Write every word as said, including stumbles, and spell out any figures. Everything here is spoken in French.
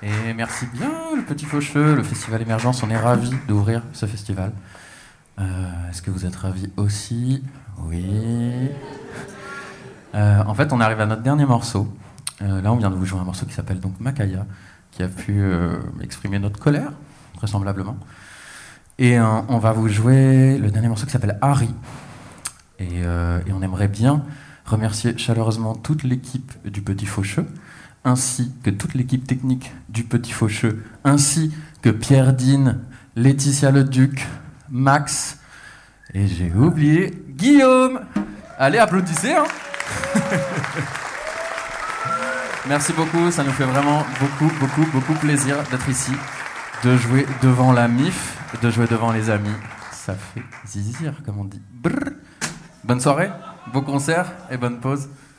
Et merci bien, le Petit Faucheux, le Festival Émergence. On est ravis d'ouvrir ce festival. Euh, est-ce que vous êtes ravis aussi? Oui. Euh, en fait, on arrive à notre dernier morceau. Euh, là, on vient de vous jouer un morceau qui s'appelle donc Makaya, qui a pu euh, exprimer notre colère, vraisemblablement. Et euh, on va vous jouer le dernier morceau qui s'appelle Harry. Et, euh, et on aimerait bien remercier chaleureusement toute l'équipe du Petit Faucheux, ainsi que toute l'équipe technique du Petit Faucheux, ainsi que Pierre Dine, Laetitia Leduc, Max, et j'ai oublié Guillaume. Allez, applaudissez, hein. Merci beaucoup, ça nous fait vraiment beaucoup, beaucoup, beaucoup plaisir d'être ici, de jouer devant la M I F, de jouer devant les amis. Ça fait zizir, comme on dit. Brrr. Bonne soirée, beau concert et bonne pause.